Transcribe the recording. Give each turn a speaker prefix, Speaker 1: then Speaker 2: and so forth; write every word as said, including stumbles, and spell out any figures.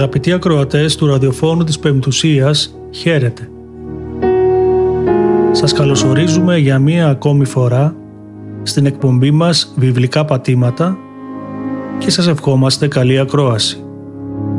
Speaker 1: Αγαπητοί ακροατές του ραδιοφώνου της Πεμπτουσίας, χαίρετε. Σας καλωσορίζουμε για μία ακόμη φορά στην εκπομπή μας Βιβλικά Πατήματα και σας ευχόμαστε καλή ακρόαση.